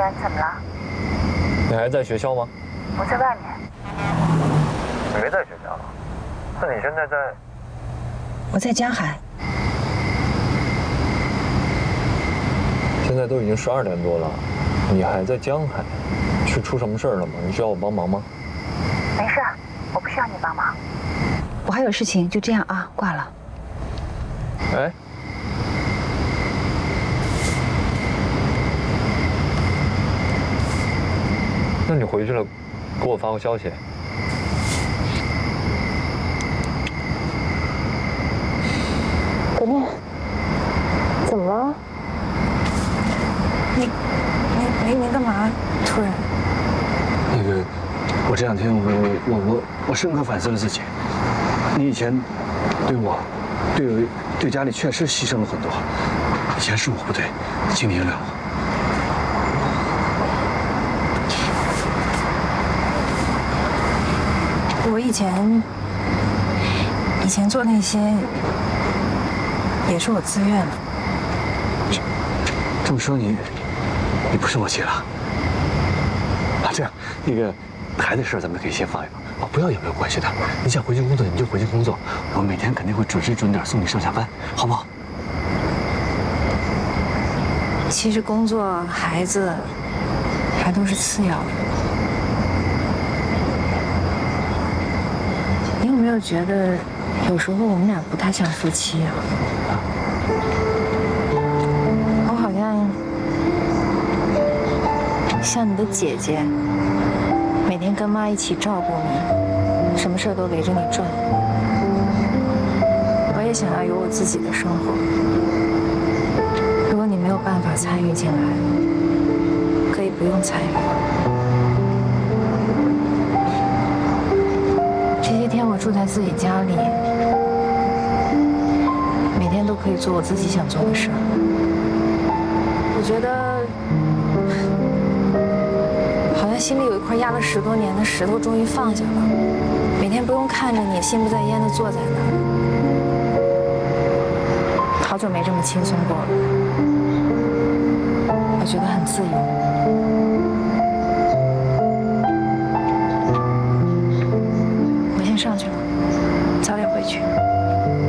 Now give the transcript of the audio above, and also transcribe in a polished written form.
然，怎么了？ 你还在学校吗？ 我在外面。 你没在学校？那你现在在？ 我在江海。 现在都已经12点多了，你还在江海？是出什么事儿了吗？你需要我帮忙吗？ 没事，我不需要你帮忙。 我还有事情，就这样啊，挂了。 哎。 那你回去了，给我发个消息。 葛念，怎么了？你干嘛？突然？ 那个，我这2天我深刻反思了自己。你以前对我，对家里确实牺牲了很多。以前是我不对，请你原谅我。 我以前做那些也是我自愿的。 这么说你不生我气了？啊，这样，那个孩子事咱们可以先放一放啊，不要也没有关系的。你想回去工作你就回去工作，我每天肯定会准时准点送你上下班，好不好？ 其实工作、孩子还都是次要的。 你有没有觉得，有时候我们俩不太像夫妻啊？我好像像你的姐姐，每天跟妈一起照顾你，什么事都围着你转。我也想要有我自己的生活。如果你没有办法参与进来，可以不用参与。 这些天我住在自己家里，每天都可以做我自己想做的事儿。我觉得，好像心里有一块压了10多年的石头终于放下了。每天不用看着你心不在焉的坐在那儿，好久没这么轻松过了。我觉得很自由。